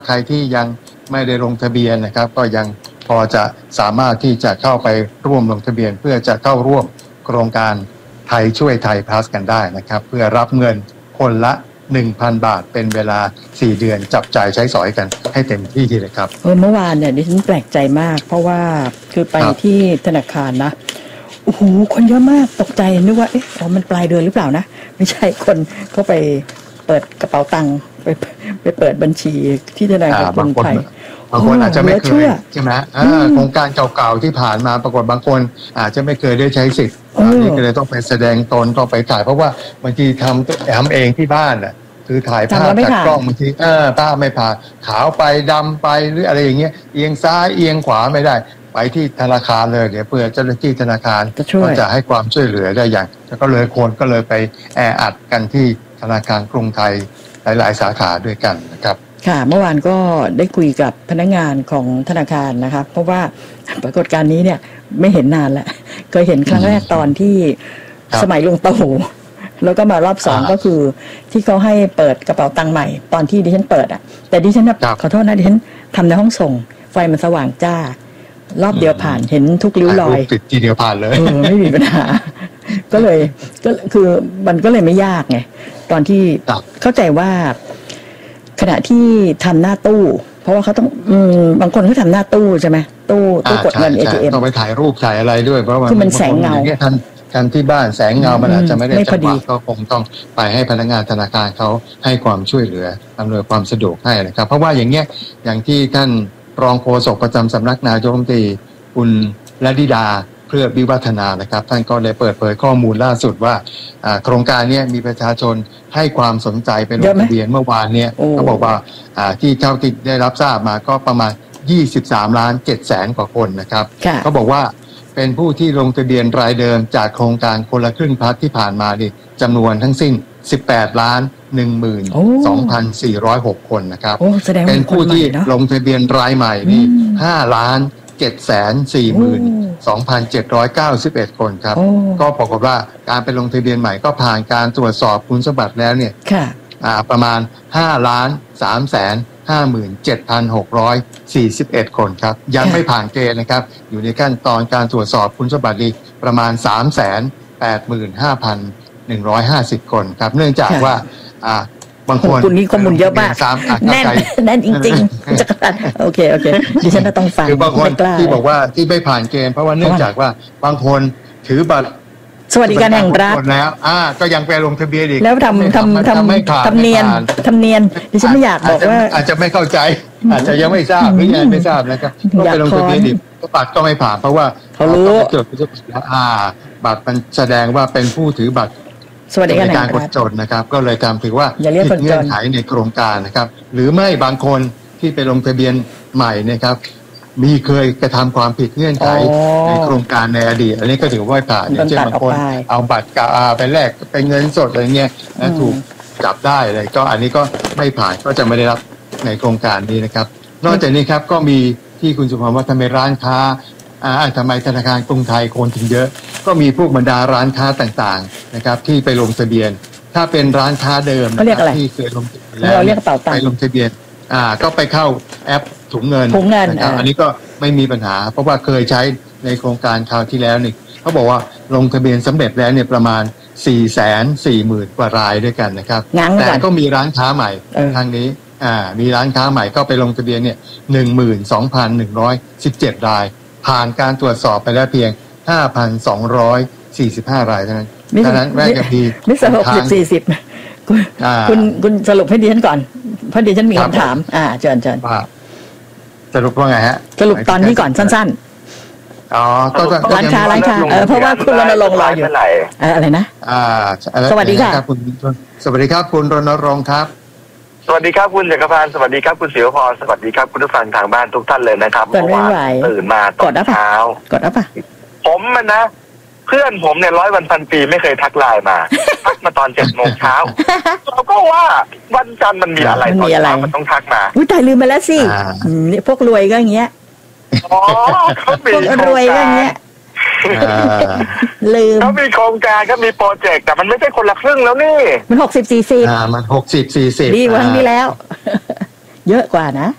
ใครที่ยังไม่ได้ลงทะเบียนนะครับก็ยังพอจะสามารถที่จะเข้าไปร่วมลงทะเบียนเพื่อจะเข้าร่วมโครงการไทยช่วยไทยพลัสกันได้นะครับเพื่อรับเงินคนละ 1,000 บาทเป็นเวลา4เดือนจับจ่ายใช้สอยกันให้เต็มที่เลยครับเมื่อวานเนี่ยดิฉันแปลกใจมากเพราะว่าคือไปที่ธนาคารนะโอ้โหคนเยอะมากตกใจนึกว่ามันปลายเดือนหรือเปล่านะไม่ใช่คนเข้าไปเปิดกระเป๋าตังค์ไปเปิดบัญชีที่ธนาคารกรุงไทยบางคนอาจจะไม่เคยใช่ไหมโครงการเก่าๆที่ผ่านมาปรากฏบางคนอาจจะไม่เคยได้ใช้สิทธิ์นี่ก็เลยต้องไปแสดงตนต้องไปถ่ายเพราะว่าบางทีทำเองที่บ้านน่ะคือถ่ายภาพจากกล้องบางทีภาพไม่ผ่านขาวไปดำไปหรืออะไรอย่างเงี้ยเอียงซ้ายเอียงขวาไม่ได้ไปที่ธนาคารเลยเดี๋ยวเพื่อเจ้าหน้าที่ธนาคารก็จะให้ความช่วยเหลือได้อย่างแล้วก็เลยคนก็เลยไปแออัดกันที่ธนาคารกรุงไทยหลายๆสาขาด้วยกันนะครับค่ะเมื่อวานก็ได้คุยกับพนักงานของธนาคารนะคะเพราะว่าปรากฏการณ์นี้เนี่ยไม่เห็นนานแล้วเคยเห็นครั้งแรกตอนที่สมัยลุงตู่แล้วก็มารอบสองก็คือที่เขาให้เปิดกระเป๋าตังค์ใหม่ตอนที่ดิฉันเปิดแต่ดิฉันขอโทษนะดิฉันทำในห้องส่งไฟมันสว่างจ้ารอบเดียวผ่านเห็นทุกริ้วรอยติดทีเดียวผ่านเลยไม่มีปัญหาก็คือมันก็เลยไม่ยากไงตอนที่เข้าใจว่าขณะที่ทำหน้าตู้เพราะว่าเขาต้องบางคนเขาทำหน้าตู้ใช่ไหมตู้กดเงิน ATM ต้องไปถ่ายรูปถ่ายอะไรด้วยเพราะว่ามันแสงเงาทำที่บ้านแสงเงามันอาจจะไม่ได้จังหวะก็คงต้องไปให้พนักงานธนาคารเขาให้ความช่วยเหลืออำนวยความสะดวกให้นะครับเพราะว่าอย่างที่ท่านรองโฆษกประจำสำนักนายกรัฐมนตรีคุณละดิดาเพื่อวิวัฒนานะครับท่านก็ได้เปิดเผยข้อมูลล่าสุดว่าโครงการนี้มีประชาชนให้ความสนใจไปลงทะเบียนเมื่อวานเนี่ยเขาบอกว่าที่เท่าที่ได้รับทราบมาก็ประมาณ23,700,000 กว่าคนนะครับเขาบอกว่าเป็นผู้ที่ลงทะเบียนรายเดิมจากโครงการคนละครึ่งพลัสที่ผ่านมานี่จำนวนทั้งสิ้น18,12,406 คนนะครับเป็นผู้ที่ลงทะเบียนรายใหม่นี่5,742,791 คนครับก็ปรากฏว่าการไปลงทะเบียนใหม่ก็ผ่านการตรวจสอบคุณสมบัติแล้วเนี่ยประมาณ5,357,641 คนครับยังไม่ผ่านเกณฑ์นะครับอยู่ในขั้นตอนการตรวจสอบคุณสมบัติประมาณ385,150 คนครับเนื่องจากว่าบางคนคุณนี่ข้อมูลเยอะมากแน่นจริงๆจักรพันโอเคดิฉันต้องฟังคือบางคนที่บอกว่าที่ไม่ผ่านเกณฑ์เพราะว่าเนื่องจากว่าบางคนถือบัตรสวัสดิการแห่งรัฐแล้วก็ยังไปลงทะเบียนอีกแล้วทำเนียนดิฉันไม่อยากบอกว่าอาจจะไม่เข้าใจอาจจะยังไม่ทราบหรือยังไม่ทราบนะครับก็ไปลงทะเบียนอีกบัตรก็ไม่ผ่านเพราะว่าเขารู้จดบัตรมันแสดงว่าเป็นผู้ถือบัตรสวัสดิการคนจนนะครับก็เลยถือว่าผิดเงื่อนไขในโครงการนะครับหรือไม่บางคนที่ไปลงทะเบียนใหม่นะครับมีเคยกระทำความผิดเงื่อนไขในโครงการในอดีตอันนี้ก็ถือว่าผ่านอย่างเช่นบางคนเอาบัตรไปแลกเป็นเงินสดอะไรเงี้ยแล้วถูกจับได้เลยก็อันนี้ก็ไม่ผ่านก็จะไม่ได้รับในโครงการนี้นะครับนอกจากนี้ครับก็มีที่คุณสุภาพว่าทำไมร้านค้าทำไมธนาคารกรุงไทยคนถึงเยอะก็มีพวกบรรดาร้านค้าต่างๆนะครับที่ไปลงทะเบียนถ้าเป็นร้านค้าเดิมนะครับที่เคยลงทะเบียนแล้วไปลงทะเบียนก็ไปเข้าแอปถุงเงินนะครับอันนี้ก็ไม่มีปัญหาเพราะว่าเคยใช้ในโครงการคราวที่แล้วนี่เขาบอกว่าลงทะเบียนสำเร็จแล้วเนี่ยประมาณ 440,000 กว่ารายด้วยกันนะครับแต่ก็มีร้านค้าใหม่ทางนี้มีร้านค้าใหม่ก็ไปลงทะเบียนเนี่ย 12,117 รายผ่านการตรวจสอบไปแล้วเพียง 5,245 รายเท่านั้นแรกกับพีนี่60-40คุณสรุปให้ดิฉันก่อนเพราะดิฉันมีคำถามเชิญสรุปว่าไงฮะสรุปตอนนี้ก่อนสั้นๆร้านค้าเพราะว่าคุณรณรงค์รออยู่อะไรนะสวัสดีค่ะสวัสดีครับคุณรณรงค์ครับสวัสดีครับคุณจักรพันธ์สวัสดีครับคุณศิวพรสวัสดีครับคุณผู้ฟังทางบ้านทุกท่านเลยนะครับเมื่อวานตื่นมาตอนเช้ากดอัพป่ะผมนะเพื่อนผมเนี่ย100 วันพันปีไม่เคยทักไลน์มาทักมาตอน7 โมงเช้าเราก็ว่าวันจันทร์มันมีอะไรตอนเช้ามันต้องทักมาตายลืมไปแล้วสิพวกรวยก็อย่างเงี้ยเขามีรวยก็อย่างเงี้ยลืมเขามีโครงการก็มีโปรเจกต์แต่มันไม่ใช่คนละครึ่งแล้วนี่มัน60-40 มัน60-40 ดีกว่าครั้งที่แล้วเยอะกว่านะ